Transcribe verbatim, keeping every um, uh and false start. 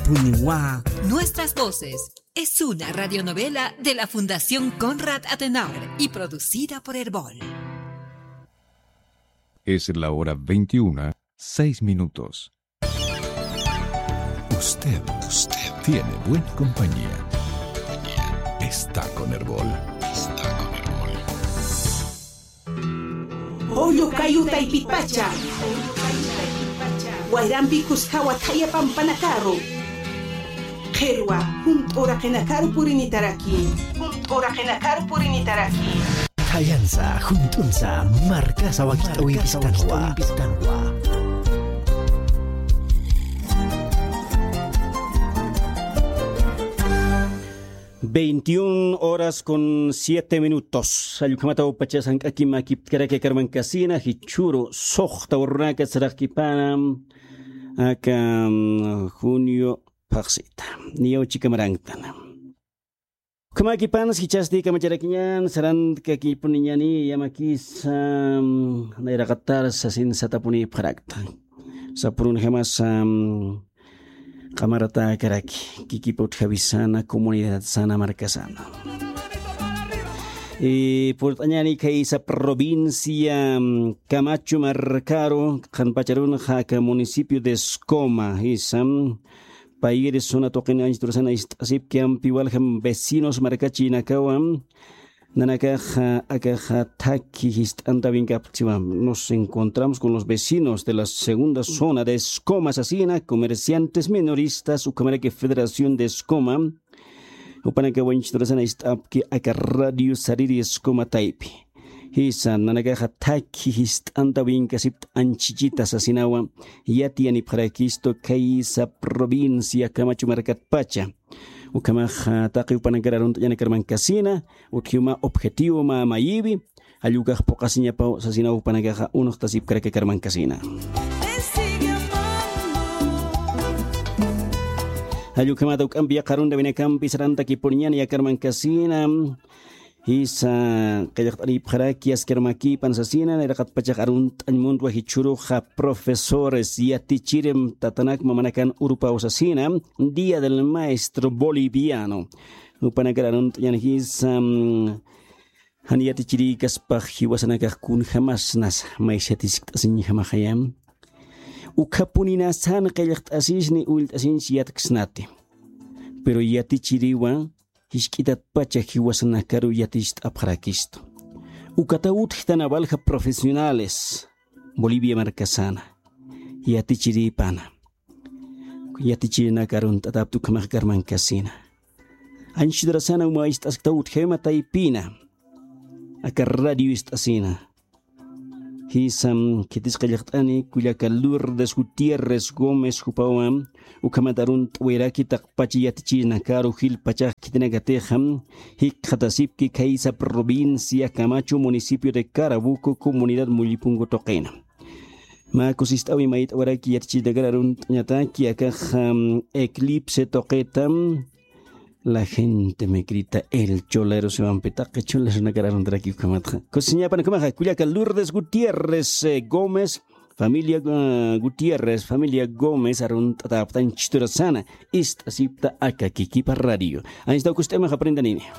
Puniwa. Nuestras voces es una radionovela de la Fundación Konrad Adenauer y producida por Herbol. Es la hora veintiuna, seis minutos. Usted, usted tiene buena compañía. Está con Herbol. Está con Herbol. Oyo kayuta ipipacha. Guayrampi kuskawa taya pampanakaro. Kerwa, hunt ora kenakaro purinitaraki. Hunt ora kenakaro purinitaraki. Kayansa, juntunsa, marca sawakita wimpiskanwa. veintiuna horas con siete minutos. Ayukamata upachasan akima kipkarake karman kasina hichuro sohta urraka sarakipana aka junio paksita. Niyo chikamarangtana. Kamaki panas hichasti kamacharakinyan saran kaki puninyani yamakis nairakatar sasin satapuni parakta. Sapurun hemas Kamarata Karaki, Kikipot Javisana, Comunidad Sana Marcasana. Y por tañani que esa provincia Camacho Marcaro, Canpacharun, Jaca, municipio de Escoma, Isam, Paíres, zona toquena, instrusana, así que ampiwalham vecinos Marcachi Nakawam. Nanakaja, akaja, taki, nos encontramos con los vecinos de la segunda zona de Escoma, Asesina, comerciantes minoristas, Ucamarque Federación de Escoma, Upanaka Winchtrasana Istapki, Aka Radio Sariri Escoma Taipi. Hisa, Nanakaja, taki, histanta vincasip anchichita asesinawa, Yatiani Paraquisto, Kaisa, provincia, Camacho Marcat Pacha. Ukamaja taki upanagararon yana karman kasina, ukiuma objetivo ma mayibi, ayuga pokasinya pa sasina upanagaja unos tasip kreke karman kasina. Ayuga uk ambia karun de benekampi saranta kipunyan ya karman kasina. Isa kayak tadi parakias kermaki pansasina nerakat pacak arun anmund wahichuru ha profesores ya tichirem tatanak memanakan urupa usasina dia del maestro boliviano upanagar arun yan his um, hania tichiri kaspah hiwasanagah kun hamas nas maisetis asin hamahayam ukapunina san kayak asisni ult asin siat ksnati pero ya tichiriwa Hishkitat pacha hiwasana karu yatist aparakisto. Ukataut hitanabalja profesionales. Bolivia marcasana. Yatichiri pana. Yatichiri nakarun tataptu kamak karman kasina. Anshidrasana umaist asktaut hema taipina. Akar radio istasina. Hisam kitis kayaktani kuyakalur des Gutierrez Gómez Jupawam. Ukamadarun Tueraki Takpachi Yatichi Nakaro Gil Pachak Kitenagateja, Hikhatasipki Kaisa provincia Camacho, municipio de Carabuco, comunidad Mulipungo Toquena. Macusistawi Mait Oraki Yatichi de Gararun Yataki Akaham Eclipse Toquetam. La gente me grita el cholero se van petar que choles una gararun de aquí Kamata. Cosiña Panacamaja, Cuyaca Lourdes Gutiérrez eh, Gómez. Familia uh, Gutiérrez, familia Gómez, arun tataptan chiturasana, ist asipta aka kikipa radio. Ahí está usted me aprenda nini.